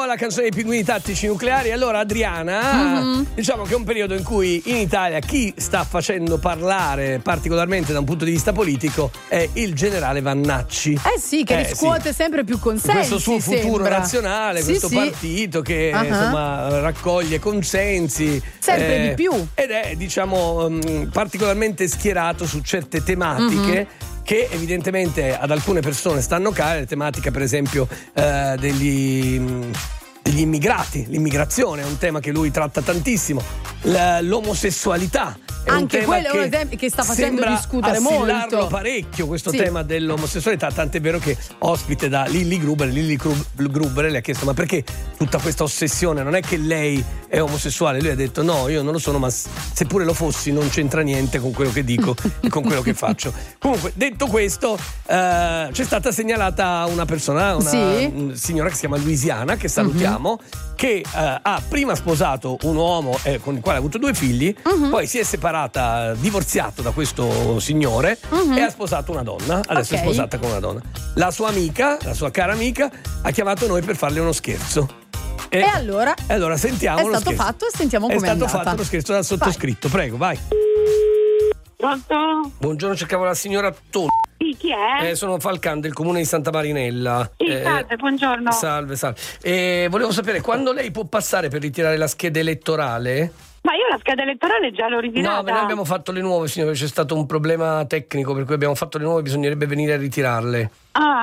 la canzone dei Pinguini Tattici Nucleari. Allora Adriana, diciamo che è un periodo in cui in Italia chi sta facendo parlare particolarmente da un punto di vista politico è il generale Vannacci. Sì, che riscuote sempre più consensi. Questo suo futuro sembra nazionale, questo partito che insomma raccoglie consensi sempre di più ed è diciamo particolarmente schierato su certe tematiche che evidentemente ad alcune persone stanno care, le tematiche per esempio degli immigrati. L'immigrazione è un tema che lui tratta tantissimo, l'omosessualità è anche un tema quello che sta facendo discutere molto parecchio questo tema dell'omosessualità, tant'è vero che ospite da Lilli Gruber le ha chiesto ma perché tutta questa ossessione, non è che lei è omosessuale, lui ha detto no, io non lo sono, ma seppure lo fossi non c'entra niente con quello che dico e con quello che faccio. Comunque detto questo c'è stata segnalata una persona, una signora che si chiama Louisiana, che salutiamo, che ha prima sposato un uomo con il quale ha avuto 2 figli, poi si è divorziato da questo signore e ha sposato una donna. Adesso è sposata con una donna. La sua amica, la sua cara amica, ha chiamato noi per farle uno scherzo. E allora sentiamo è stato fatto e sentiamo come è andata. È stato fatto lo scherzo dal sottoscritto. Vai. Prego, vai. Pronto? Buongiorno, cercavo la signora Toni. Sì, chi è? Sono Falcan del comune di Santa Marinella. Sì, salve, buongiorno. Salve. Volevo sapere quando lei può passare per ritirare la scheda elettorale? Ma io la scheda elettorale già l'ho ritirata. No, ma noi abbiamo fatto le nuove, signore, c'è stato un problema tecnico per cui abbiamo fatto le nuove, bisognerebbe venire a ritirarle.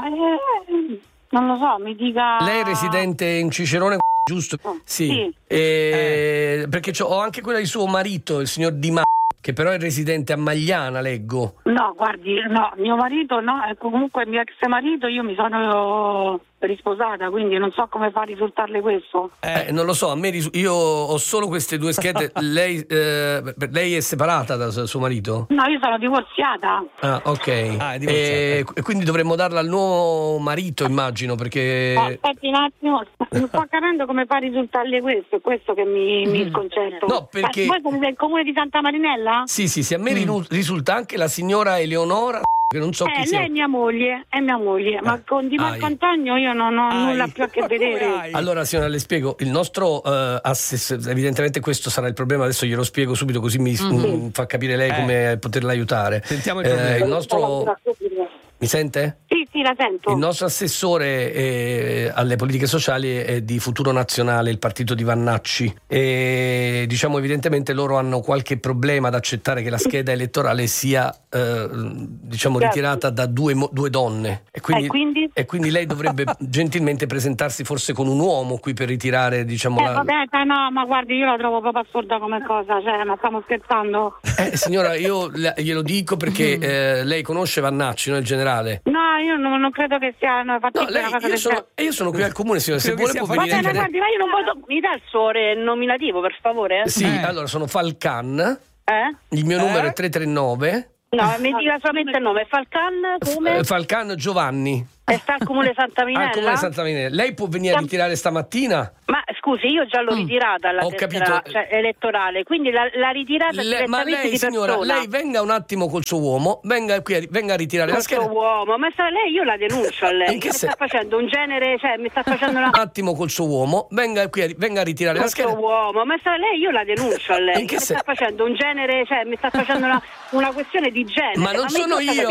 Non lo so, mi dica. Lei è residente in Cicerone, giusto? Sì. Perché ho anche quella di suo marito, il signor Di che però è residente a Magliana, leggo. No, guardi, no, mio marito no, comunque il mio ex marito, io mi sono risposata, quindi non so come fa a risultarle questo. Non lo so, io ho solo queste 2 schede. lei è separata da suo marito? No, io sono divorziata. Ah, ok. È divorziata. E quindi dovremmo darla al nuovo marito, immagino, perché... Aspetti un attimo, non sto capendo come fa a risultarle questo, è questo che mi sconcerto. No, perché... Voi siete del comune di Santa Marinella? Sì, a me risulta anche la signora Eleonora, che non so chi sia. Lei è mia moglie, ma con Di Marco Antonio io non ho nulla più a che vedere. Allora signora, le spiego, il nostro assessore, evidentemente questo sarà il problema, adesso glielo spiego subito così mi fa capire lei come poterla aiutare. Sentiamo il problema. Il nostro... Mi sente? Sì, la sento. Il nostro assessore alle politiche sociali è di Futuro Nazionale, il partito di Vannacci, e diciamo evidentemente loro hanno qualche problema ad accettare che la scheda elettorale sia ritirata da due donne e quindi lei dovrebbe gentilmente presentarsi forse con un uomo qui per ritirare no, ma guardi, io la trovo proprio assurda come cosa, ma stiamo scherzando? Signora, io glielo dico perché lei conosce Vannacci, no, il generale? No, io non credo che sia io sono qui al comune, signora, se vuole può venire. Guardi, ma io non posso. Mi dà il suo nominativo, per favore? Sì, allora sono Falcan. Il mio numero è 339. No, mi dica solamente il nome. Falcan come? Falcan Giovanni. E sta al comune Santa Minella? Al comune Santa Minella. Lei può venire a ritirare stamattina? Ma scusi, io già l'ho ritirata la tessera elettorale, quindi la ritirata ma lei, signora, lei venga un attimo col suo uomo, venga a ritirare la scheda. Col suo uomo, ma lei io la denuncio a lei. In che sta facendo un genere, mi sta facendo un attimo col suo uomo, venga a ritirare la scheda. Col suo uomo, ma lei io la denuncio a lei. Sta facendo un genere, mi sta facendo una questione di genere. Ma non sono io.